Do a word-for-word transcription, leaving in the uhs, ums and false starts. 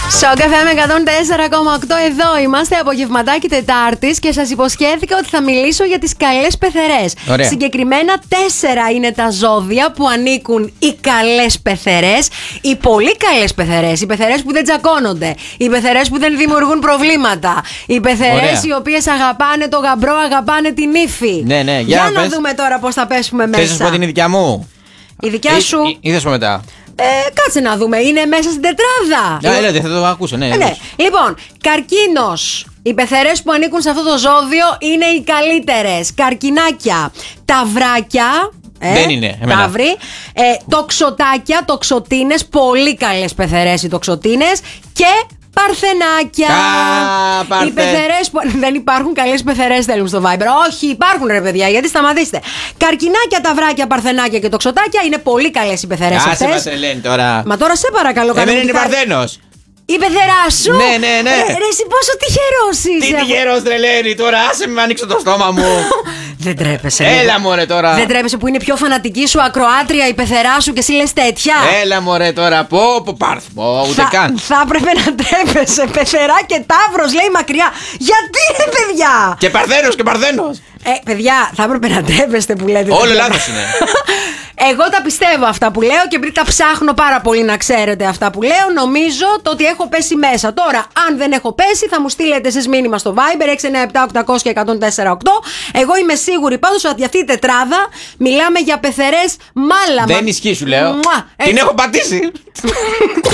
Σοκ εφ εμ εκατόν τέσσερα κόμμα οκτώ, εδώ είμαστε, απογευματάκι Τετάρτης, και σας υποσχέθηκα ότι θα μιλήσω για τις καλές πεθερές. Ωραία. Συγκεκριμένα τέσσερα είναι τα ζώδια που ανήκουν οι καλές πεθερές, οι πολύ καλές πεθερές, οι πεθερές που δεν τσακώνονται, οι πεθερές που δεν δημιουργούν προβλήματα, οι πεθερές οι οποίες αγαπάνε το γαμπρό, αγαπάνε την ύφη. Ναι, ναι, για, για να πες. δούμε τώρα πώς θα πέσουμε μέσα. Θες να σου πω την δικιά μου? Η δικιά σου. Ή, ή, ή θα σου πω μετά. Ε, κάτσε να δούμε, είναι μέσα στην τετράδα. Α, έλατε, θα το ακούσω, ναι. Ε, ναι. Λοιπόν, καρκίνος. Οι πεθερές που ανήκουν σε αυτό το ζώδιο είναι οι καλύτερες. Καρκινάκια. Ταυράκια. Ε, Δεν είναι, εμένα. Ταύροι. Ε, τοξοτάκια, τοξοτίνες. Πολύ καλές πεθερές οι τοξοτίνες. Και παρθενάκια. Α, παρθε... Οι πεθερές που. Δεν υπάρχουν καλές πεθερές, θέλουν στο Viber. Όχι, υπάρχουν ρε παιδιά, γιατί σταματήστε. Καρκινάκια, ταυράκια, παρθενάκια και τοξοτάκια είναι πολύ καλές οι πεθερές αυτές. Άσε μας τρελαίνει τώρα. Μα τώρα σε παρακαλώ, Εμένα είναι παρθένος. Η πεθερά σου! Ναι, ναι, ναι. Ε, ρε, εσύ πόσο τυχερός είσαι! Τι τυχερός τρελαίνει τώρα, άσε με ανοίξω το στόμα μου. Δεν τρέπεσαι. Έλα λίγο. μωρέ τώρα. Δεν τρέπεσαι που είναι πιο φανατική σου ακροάτρια η πεθερά σου και εσύ λες τέτοια. Έλα μωρέ τώρα, πω πω πάρθ, πω, ούτε θα, καν. Θα έπρεπε να τρέπεσαι. Πεθερά και ταύρος λέει μακριά. Γιατί ρε παιδιά! Και παρθένος και παρθένος. Ε, παιδιά, θα έπρεπε να τρέπεστε που λέτε. Όλο τέτοια. λάθος είναι. Εγώ τα πιστεύω αυτά που λέω και επειδή τα ψάχνω πάρα πολύ να ξέρετε αυτά που λέω, νομίζω το ότι έχω πέσει μέσα. Τώρα, αν δεν έχω πέσει, θα μου στείλετε εσείς μήνυμα στο Viber έξι εννιά επτά οκτώ μηδέν μηδέν ένα μηδέν τέσσερα οκτώ. Εγώ είμαι σίγουρη πάντως ότι αυτή η τετράδα μιλάμε για πεθερές μάλαμα. Δεν ισχύει σου λέω. Μουα, Την έτσι. έχω πατήσει.